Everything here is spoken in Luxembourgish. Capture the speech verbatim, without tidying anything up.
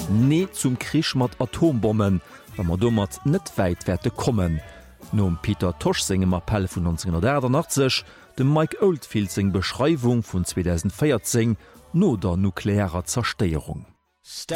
nee zum Krisch mat Atombomben, wenn man dommert net weit werte kommen. Nom Peter Tosh segem Appell vun neunzehnhundertachtzig, dem Mike Oldfield seg Beschreibung vun zweitausendvierzehn no der nuklearer Zersteierung.